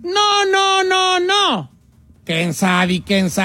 No. ¿Quién sabe?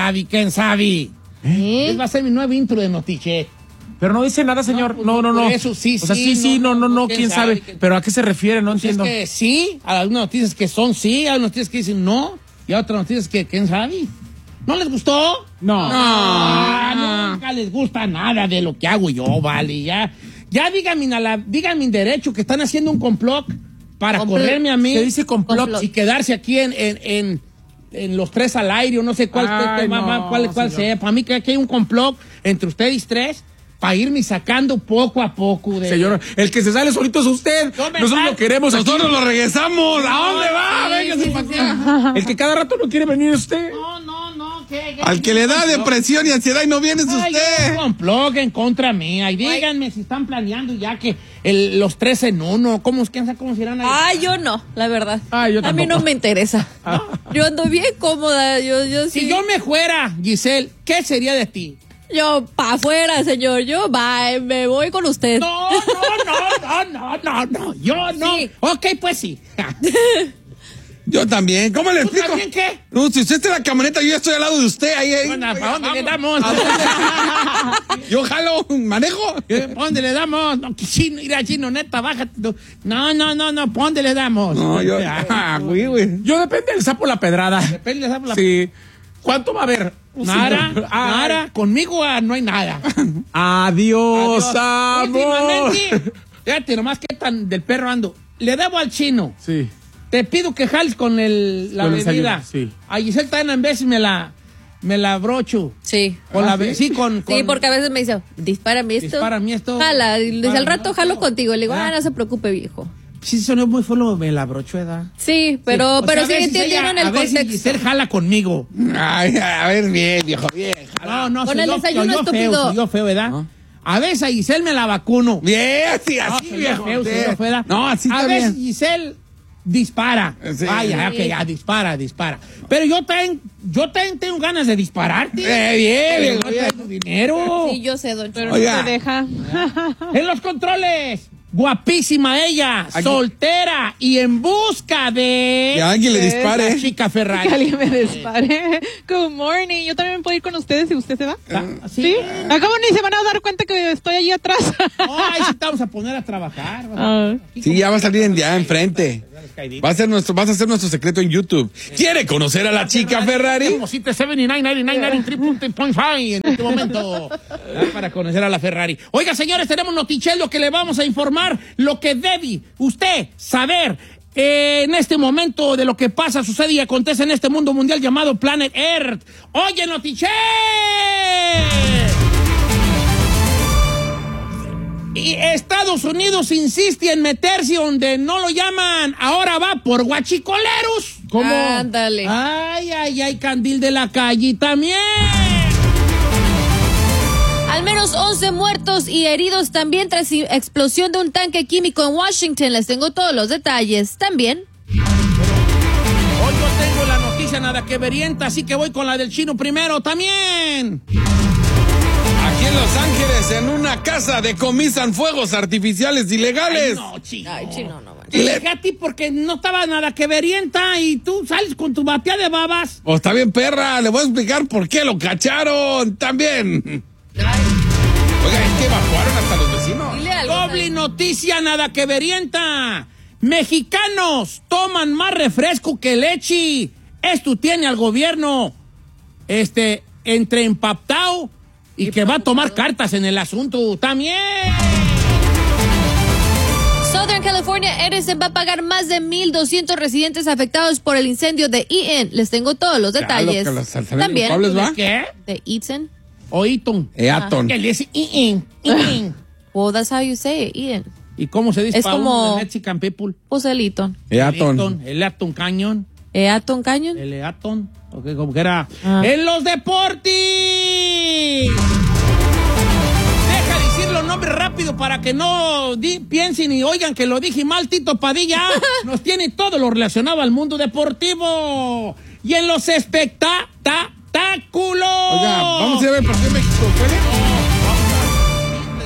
Va a ser mi nuevo intro de Notiche. Pero no dice nada, señor. No. Eso sí, o sea, sí, no, quién sabe. Pero ¿a qué se refiere? No entiendo. Es que sí, a algunas noticias que son sí, a algunas noticias que dicen no, y a otras noticias que quién sabe. ¿No les gustó? No. Nunca les gusta nada de lo que hago yo, vale, ya díganme en derecho que están haciendo un complot para correrme a mí. ¿Qué dice complot? Y quedarse aquí en los tres al aire, o no sé cuál sea. Para mí que aquí hay un complot entre ustedes tres para irme sacando poco a poco. Señor, el que se sale solito es usted. Nosotros lo queremos. Nosotros lo regresamos. ¿A dónde va? Véngase para acá. El que cada rato no quiere venir es usted. No. Al que le da depresión y ansiedad y no viene es usted. Un complot en contra mía. Y díganme si están planeando ya que los tres en uno. ¿Cómo se irán a ir? Yo no, la verdad. Yo a mí no me interesa. Yo ando bien cómoda. Yo sí. Si yo me fuera, Giselle, ¿qué sería de ti? Yo pa' afuera, señor. Yo me voy con usted. No. Yo no. Sí. Ok, pues sí. Yo también. ¿Cómo le explico? ¿También qué? No, si usted está en la camioneta, yo ya estoy al lado de usted. Ahí. Bueno, ¿para dónde le damos? Yo jalo, manejo. ¿Para dónde le damos? No, chino, neta, bájate. No, ¿para dónde le damos? No, yo. Güey. Yo depende del sapo la pedrada. Depende del sapo la Sí. ¿Cuánto va a haber? Nada. Conmigo no hay nada. Adiós, amor. Últimamente, fíjate nomás qué tan del perro ando. Le debo al chino. Sí. Te pido que jales con la Con el bebida. desayuno, sí. A Giselle también en vez me la brocho. Sí. Con Sí, porque a veces me dice, dispárame esto. Jala. Y desde al rato jalo contigo. Le digo, no se preocupe, viejo. Sí, sonó muy fuerte, me la brocho, ¿verdad? Sí, pero sí entendieron el contexto. Giselle jala conmigo. Ay, a ver, bien, viejo, bien. No, con el desayuno estúpido. Soy yo feo, ¿verdad? ¿No? A veces a Giselle me la vacuno. Bien, así, viejo. Feo, ¿verdad? No, así a también. veces Giselle dispara. Sí. Ya, dispara. Pero yo también tengo ganas de dispararte. Bien. No traigo dinero. Sí, yo sé, don Pero Oiga. no te deja. En los controles. Guapísima ella, soltera y en busca de... Que alguien le dispare. La chica Ferrari. Que alguien me dispare. Good morning. Yo también puedo ir con ustedes si usted se va. ¿Sí? Acabo ni se van a dar cuenta que estoy allí atrás. Ay, sí, te vamos a poner a trabajar. Sí, ya va a salir ya enfrente. Va a ser vas a hacer nuestro secreto en YouTube. ¿Quiere conocer a la chica Ferrari? Como 7999 en este momento para conocer a la Ferrari. Oiga, señores, tenemos notichelo que le vamos a informar lo que debe usted saber en este momento de lo que pasa, sucede y acontece en este mundo mundial llamado Planet Earth. Oye, notiche. Y Estados Unidos insiste en meterse donde no lo llaman. Ahora va por guachicoleros. ¿Cómo? Ándale. Ay, candil de la calle también. Al menos 11 muertos y heridos también tras explosión de un tanque químico en Washington. Les tengo todos los detalles también. Hoy yo tengo la noticia nada que verienta, así que voy con la del chino primero también. Aquí en Los Ángeles, en una casa, decomisan fuegos artificiales ilegales. Chino, no. Te dejé a ti porque no estaba nada que verienta y tú sales con tu batea de babas. Oh, está bien, perra. Le voy a explicar por qué lo cacharon también. Oiga, es que evacuaron hasta los vecinos. Doble noticia nada que verienta. Mexicanos toman más refresco que leche. Esto tiene al gobierno entre empaptado y que va a tomar cartas en el asunto también. Southern California Edison va a pagar más de 1,200 residentes afectados por el incendio de Eaton. Les tengo todos los detalles. También. ¿Va? ¿Qué? De Eaton. O Eaton. Eaton. Que le dice Eaton. Well, that's how you say it, Eaton. ¿Y cómo se dice es para como uno de Mexican people? Pues el Eaton. Eaton. El Eaton Canyon. Eaton Canyon. El Eaton. Okay, como que era. En los deportes. Deja decir los nombres rápido para que no piensen y oigan que lo dije mal. Tito Padilla nos tiene todo lo relacionado al mundo deportivo. Y en los espectáculos. Oiga, vamos a ir a ver por qué México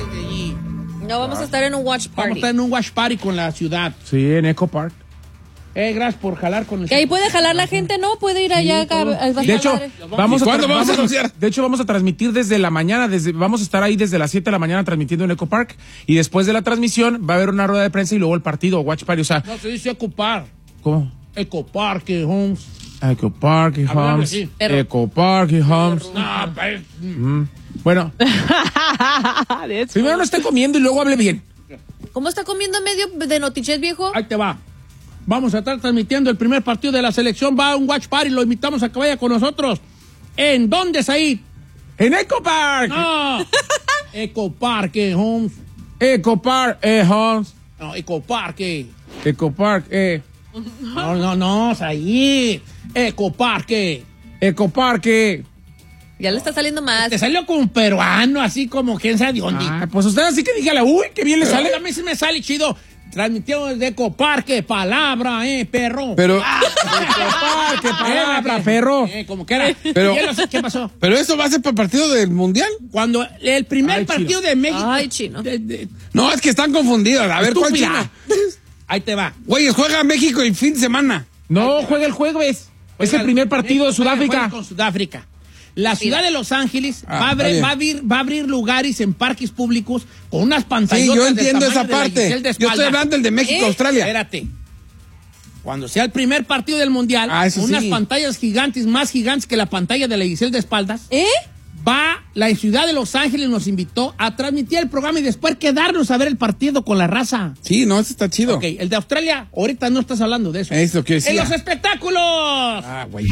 No, vamos a estar en un watch party. Vamos a estar en un watch party con la ciudad. Sí, en Eco Park. Gracias por jalar con el... Que ahí puede jalar la gente, ¿no? Puede ir allá acá. De hecho, vamos a anunciar. De hecho, vamos a transmitir desde la mañana, vamos a estar ahí desde las 7 de la mañana transmitiendo en Eco Park, y después de la transmisión va a haber una rueda de prensa y luego el partido, Watch Party, o sea... No, se dice Eco Park. ¿Cómo? Eco Park Homes. Eco Park y Homes. Eco Park y Homes. No, pues... Bueno. Primero no esté comiendo y luego hable bien. ¿Cómo está comiendo en medio de Notichet, viejo? Ahí te va. Vamos a estar transmitiendo el primer partido de la selección. Va a un Watch Party. Lo invitamos a que vaya con nosotros. ¿En dónde, Said? ¡En Eco Park! No. Eco Park Homes. Eco Park Homes. No, Eco Park. Eco Park No, Said. Eco Park. Eco Park. Ya le está saliendo más. Te salió como un peruano, así como quién sabe de dónde. Pues usted así que dígale, uy, qué bien le sale. A mí sí me sale chido. Transmitió desde Eco Park, palabra, perro. Pero... Eco Park, palabra, perro. Como que era. Pero, ¿qué pasó? Pero eso va a ser para el partido del Mundial. Cuando el primer partido de México... Ay, chino. No, es que están confundidos. A ver, ¿cuál chino? Ahí te va. Güeyes, juega México el fin de semana. No, juega el jueves. Es el primer partido de Sudáfrica. Con Sudáfrica. La ciudad de Los Ángeles va a abrir lugares en parques públicos con unas pantallas. Sí, yo entiendo esa parte. Yo estoy hablando del de México, Australia. Espérate. Cuando sea el primer partido del Mundial, unas pantallas gigantes, más gigantes que la pantalla de la Giselle de espaldas. La ciudad de Los Ángeles nos invitó a transmitir el programa y después quedarnos a ver el partido con la raza. Sí, no, eso está chido. Ok, el de Australia, ahorita no estás hablando de eso. Es lo que decía. ¡En los espectáculos! Güey.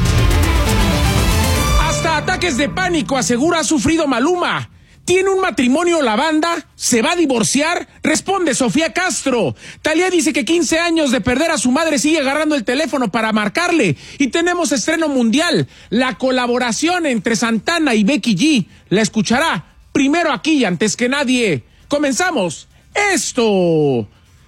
Hasta ataques de pánico asegura ha sufrido Maluma. ¿Tiene un matrimonio la banda? ¿Se va a divorciar? Responde Sofía Castro. Thalía dice que 15 años de perder a su madre sigue agarrando el teléfono para marcarle. Y tenemos estreno mundial. La colaboración entre Santana y Becky G. La escuchará primero aquí y antes que nadie. Comenzamos. Esto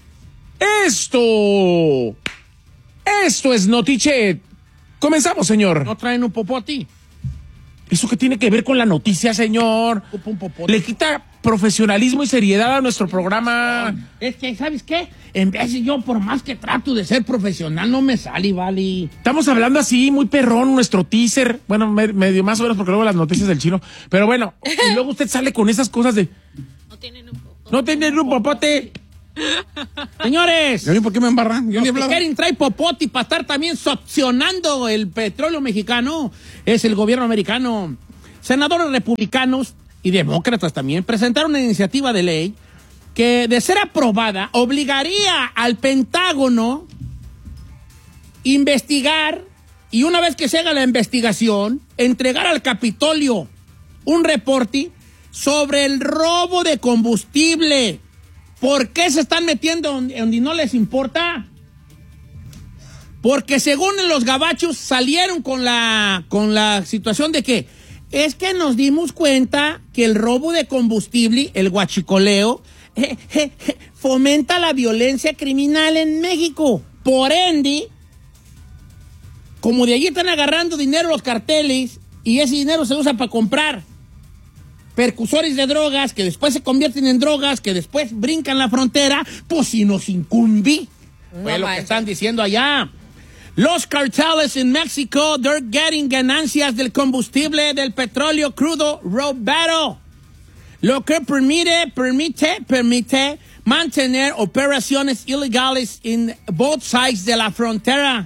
es Notichet. Comenzamos, señor. ¿No traen un popote? ¿Eso qué tiene que ver con la noticia, señor? Le quita profesionalismo y seriedad a nuestro programa. Es que, ¿sabes qué? En vez de yo, por más que trato de ser profesional, no me sale, vale. Estamos hablando así, muy perrón, nuestro teaser. Bueno, medio más o menos, porque luego las noticias del chino. Pero bueno, y luego usted sale con esas cosas de... No tienen un popote. Señores, ¿Por qué me embarran? Yo ni hablaba. Quieren traer popote para estar también succionando el petróleo mexicano. Es el gobierno americano. Senadores republicanos y demócratas también presentaron una iniciativa de ley que, de ser aprobada, obligaría al Pentágono investigar y, una vez que se haga la investigación, entregar al Capitolio un reporte sobre el robo de combustible. ¿Por qué se están metiendo donde no les importa? Porque según los gabachos salieron con la situación de que es que nos dimos cuenta que el robo de combustible, el huachicoleo, fomenta la violencia criminal en México. Por ende, como de allí están agarrando dinero los carteles y ese dinero se usa para comprar percursores de drogas, que después se convierten en drogas, que después brincan la frontera, pues si nos incumbe. Fue lo que están diciendo allá. Los carteles en México, they're getting ganancias del combustible, del petróleo crudo robado. Lo que permite mantener operaciones ilegales en both sides de la frontera.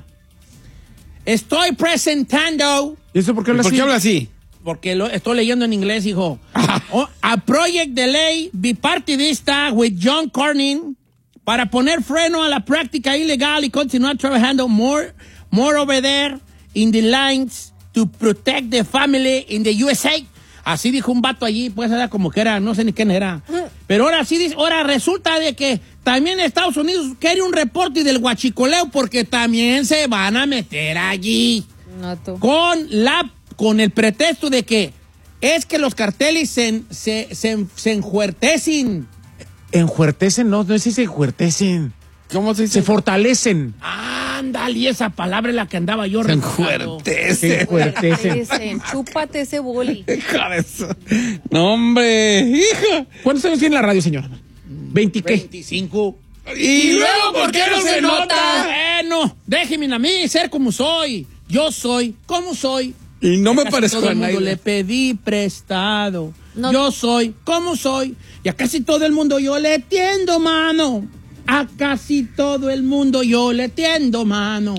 Estoy presentando... ¿Y eso por qué habla así? Porque lo estoy leyendo en inglés, hijo. A proyecto de ley bipartidista with John Cornyn para poner freno a la práctica ilegal y continuar trabajando more over there in the lines to protect the family in the USA. Así dijo un vato allí, pues era como que era, no sé ni quién era. Pero ahora sí dice, ahora resulta de que también Estados Unidos quiere un reporte del huachicoleo porque también se van a meter allí. No, tú. Con el pretexto de que es que los carteles se enjuertecen. Enjuertecen, no es si se enjuertecen. ¿Cómo se dice? Se fortalecen. Ándale, esa palabra es la que andaba yo recordando. Se enjuertecen. Chúpate ese boli. Hija de eso. No, hombre, hija. ¿Cuántos años tiene la radio, señor? ¿20 qué? 25. ¿Y luego por qué no se nota? Bueno, déjenme a mí ser como soy. Yo soy como soy. Y no me casi parezco todo a el mundo nadie. le pedí prestado. No. Yo soy como soy. Y a casi todo el mundo yo le tiendo mano. A casi todo el mundo yo le tiendo mano.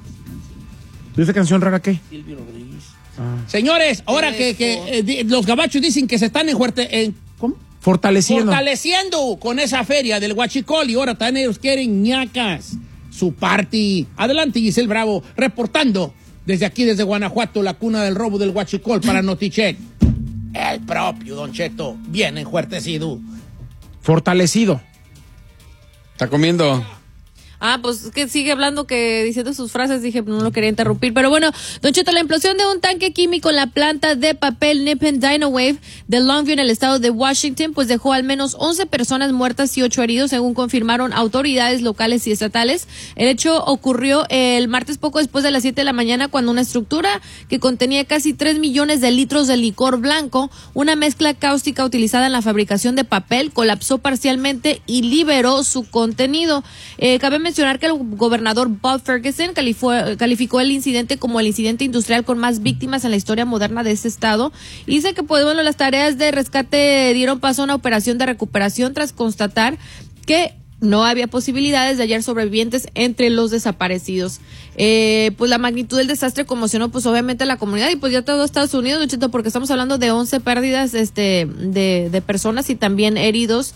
¿Y esa canción rara qué? Silvio Rodríguez. Señores, ahora que los gabachos dicen que se están ¿cómo? Fortaleciendo con esa feria del Huachicol, y ahora también ellos quieren ñacas, su party. Adelante, Giselle Bravo, reportando desde aquí, desde Guanajuato, la cuna del robo del Huachicol para Noticheck. El propio Don Cheto, bien enjuertecido. Fortalecido. Está comiendo. Pues que sigue hablando, que diciendo sus frases, dije, no lo quería interrumpir. Pero bueno, Don Cheto, la implosión de un tanque químico en la planta de papel Nippon Dynawave de Longview en el estado de Washington, pues dejó al menos 11 personas muertas y 8 heridos, según confirmaron autoridades locales y estatales. El hecho ocurrió el martes poco después de las 7 de la mañana, cuando una estructura que contenía casi 3 millones de litros de licor blanco, una mezcla cáustica utilizada en la fabricación de papel, colapsó parcialmente y liberó su contenido. Cabe mencionar que el gobernador Bob Ferguson calificó el incidente como el incidente industrial con más víctimas en la historia moderna de ese estado, y dice que las tareas de rescate dieron paso a una operación de recuperación tras constatar que no había posibilidades de hallar sobrevivientes entre los desaparecidos. Pues la magnitud del desastre conmocionó pues obviamente a la comunidad y pues ya todo Estados Unidos, Don Cheto, porque estamos hablando de 11 pérdidas de personas y también heridos.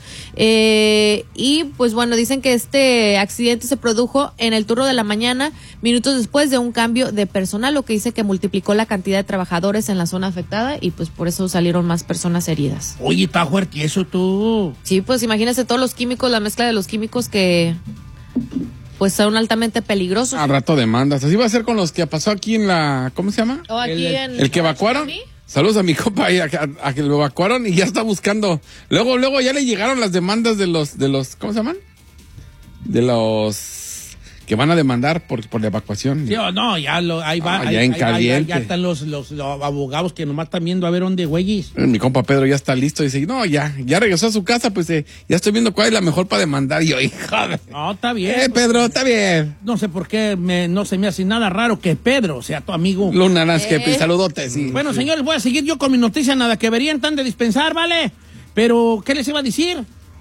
Y pues bueno, dicen que este accidente se produjo en el turno de la mañana, minutos después de un cambio de personal, lo que dice que multiplicó la cantidad de trabajadores en la zona afectada y pues por eso salieron más personas heridas. Oye, está fuerte eso tú. Sí, pues imagínese todos los químicos, la mezcla de los químicos que pues son altamente peligrosos. Al rato demandas. Así va a ser con los que pasó aquí en la... ¿Cómo se llama? El que evacuaron. Saludos a mi compa ahí, a que lo evacuaron y ya está buscando. Luego ya le llegaron las demandas de los ¿cómo se llaman? De los que van a demandar por la evacuación. Sí, no, ahí va. Ya en caliente. Ya están los abogados que nomás están viendo a ver dónde güeyes. Mi compa Pedro ya está listo. Dice, no, ya regresó a su casa, pues ya estoy viendo cuál es la mejor para demandar. Y yo, hija. No, está bien. Pedro, está bien. No sé por qué no se me hace nada raro que Pedro sea tu amigo. Luna Nanskepi, saludote, sí. Bueno, señores, voy a seguir yo con mi noticia, nada que verían tan de dispensar, ¿vale? Pero, ¿qué les iba a decir?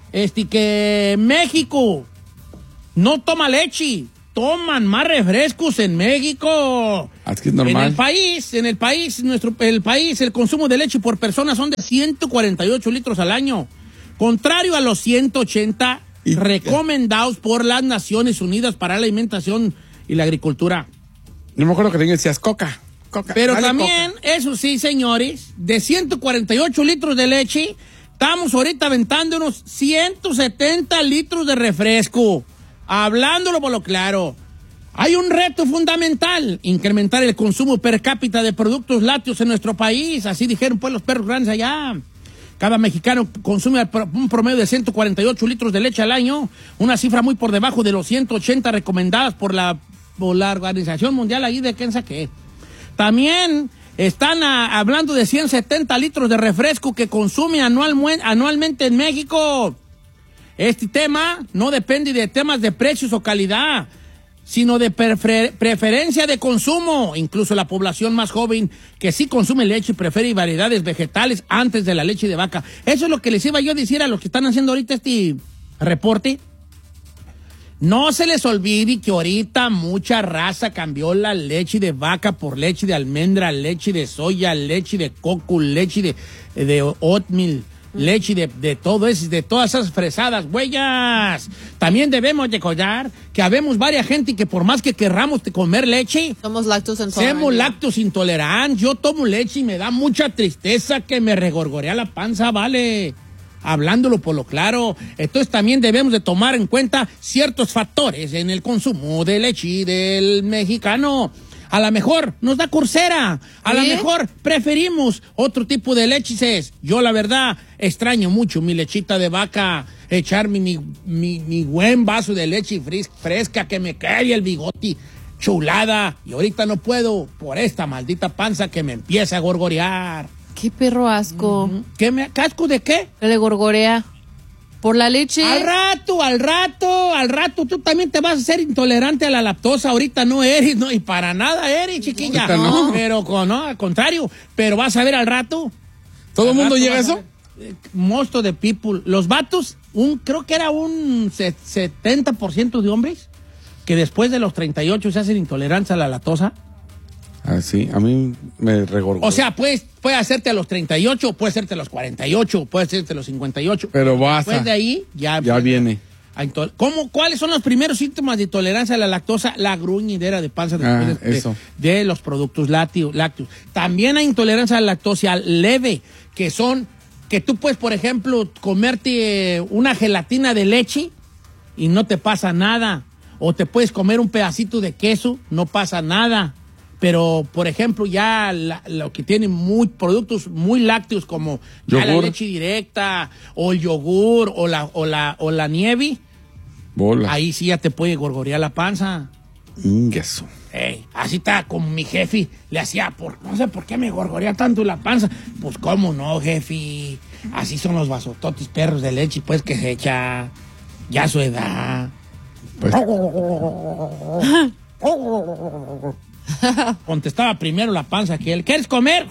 Que México no toma leche. Toman más refrescos en México. Es que es normal. En el país, el consumo de leche por persona son de 148 litros al año. Contrario a los 180 recomendados por las Naciones Unidas para la Alimentación y la Agricultura. No me acuerdo que decías Coca. Pero también, Coca. Eso sí, señores, de 148 litros de leche, estamos ahorita aventando unos 170 litros de refresco. Hablándolo por lo claro, hay un reto fundamental: incrementar el consumo per cápita de productos lácteos en nuestro país. Así dijeron pues los perros grandes allá. Cada mexicano consume un promedio de 148 litros de leche al año, una cifra muy por debajo de los 180 recomendadas por la Organización Mundial ahí de quién sabe qué. También están hablando de 170 litros de refresco que consume anualmente en México. Este tema no depende de temas de precios o calidad, sino de preferencia de consumo. Incluso la población más joven que sí consume leche prefiere variedades vegetales antes de la leche de vaca. Eso es lo que les iba yo a decir a los que están haciendo ahorita este reporte. No se les olvide que ahorita mucha raza cambió la leche de vaca por leche de almendra, leche de soya, leche de coco, leche de oatmeal. Leche de todo eso, de todas esas fresadas, huellas. También debemos recordar que habemos varias gente que por más que querramos comer leche, somos lactos intolerantes. Yo tomo leche y me da mucha tristeza que me regorgorea la panza, vale. Hablándolo por lo claro. Entonces también debemos de tomar en cuenta ciertos factores en el consumo de leche del mexicano. A lo mejor nos da cursera, a lo mejor preferimos otro tipo de leches. Yo la verdad extraño mucho mi lechita de vaca, echarme mi buen vaso de leche fresca que me cae el bigote, chulada. Y ahorita no puedo por esta maldita panza que me empieza a gorgorear. Qué perro asco. ¿Asco de qué? Le gorgorea. Por la leche. Al rato, tú también te vas a ser intolerante a la lactosa. Ahorita no eres, no, y para nada eres, chiquilla. No. Pero no, al contrario, pero vas a ver al rato. ¿Todo el mundo llega a eso? Most of the people. Los vatos, creo que era un 70% de hombres que después de los 38 se hacen intolerantes a la lactosa. Ah, sí, a mí me regorgó. O sea, puede hacerte a los 38, puede hacerte a los 48, puede hacerte a los 58. Pero basta. Después de ahí, ya viene. ¿Cuáles son los primeros síntomas de intolerancia a la lactosa? La gruñidera de panza de los productos lácteos. También hay intolerancia a la lactosa leve, que tú puedes, por ejemplo, comerte una gelatina de leche y no te pasa nada. O te puedes comer un pedacito de queso, no pasa nada. Pero, por ejemplo, ya lo que tiene productos muy lácteos como ya la leche directa o el yogur o la nieve, ahí sí ya te puede gorgorear la panza. Queso. Así está como mi jefe le hacía, no sé por qué me gorgorea tanto la panza. Pues cómo no, jefe. Así son los vasototis perros de leche, pues que se echa ya a su edad. Pues. Contestaba primero la panza que él. ¿Quieres comer?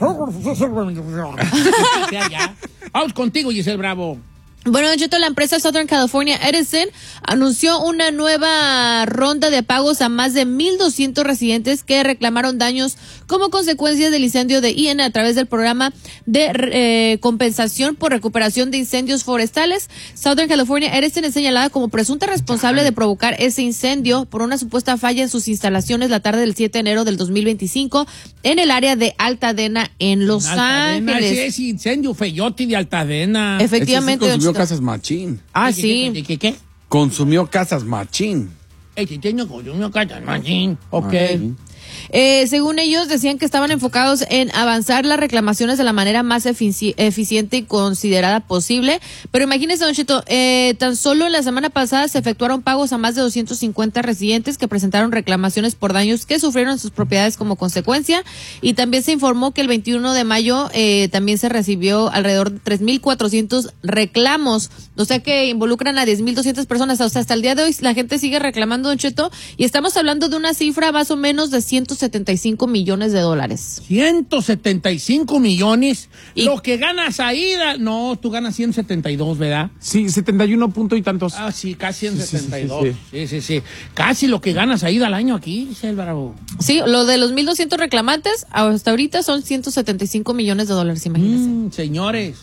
Vamos contigo, Giselle Bravo. Bueno, la empresa Southern California Edison anunció una nueva ronda de pagos a más de 1,200 residentes que reclamaron daños como consecuencia del incendio de Ian a través del programa de compensación por recuperación de incendios forestales. Southern California Edison es señalada como presunta responsable de provocar ese incendio por una supuesta falla en sus instalaciones la tarde del 7 de enero del 2025 en el área de Altadena en Los Ángeles. Sí, ese incendio feyote de Altadena. Efectivamente. Consumió casas machín. Sí. ¿Qué? Consumió casas machín. Consumió casas machín. Ok. Según ellos, decían que estaban enfocados en avanzar las reclamaciones de la manera más eficiente y considerada posible. Pero imagínense, Don Cheto, tan solo en la semana pasada se efectuaron pagos a más de 250 residentes que presentaron reclamaciones por daños que sufrieron en sus propiedades como consecuencia. Y también se informó que el 21 de mayo también se recibió alrededor de 3,400 reclamos. O sea que involucran a 10,200 personas. O sea, hasta el día de hoy la gente sigue reclamando, Don Cheto. Y estamos hablando de una cifra más o menos de 175 millones de dólares. 175 millones. ¿Y lo que ganas ahí? No, tú ganas 172, ¿verdad? Sí, 71 punto y tantos. Ah, sí, casi 172. Sí. Casi lo que ganas ahí al año aquí, Bravo. Sí, lo de los 1,200 reclamantes hasta ahorita son 175 millones de dólares, imagínense. Señores,